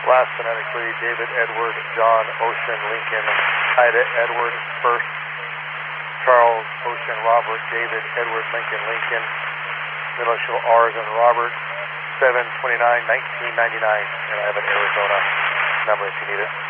Last phonetically, David, Edward, John, Ocean, Lincoln, Ida, Edward, first, Charles, Ocean, Robert, David, Edward, Lincoln, Lincoln, middle initial R's and Robert, 7/29/1999, and I have an Arizona number if you need it.